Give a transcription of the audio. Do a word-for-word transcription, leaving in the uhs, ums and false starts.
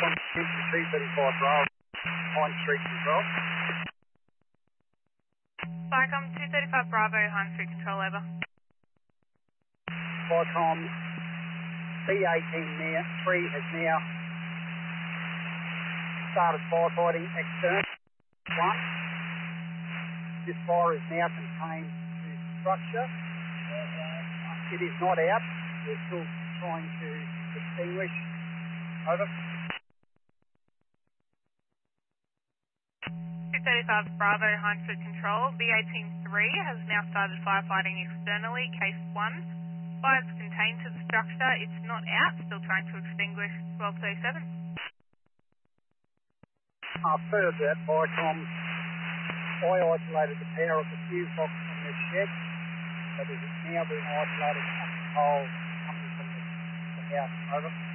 Hine Street, three thirty-five Bravo, Hine Street Control. Vicom two thirty-five Bravo, Hine Street Control, over. Vicom B eighteen now, three has now started firefighting external. One. This fire is now contained to structure. It is not out. We're still trying to extinguish. Over. two thirty-five Bravo, Hine Street Control. B eighteen three has now started firefighting externally. Case one. Fire is contained to the structure. It's not out. Still trying to extinguish. twelve thirty-seven. After that, Vicom, I isolated the power of the fuse box from the shed, but it is now being isolated up the pole coming from the, the house. Over.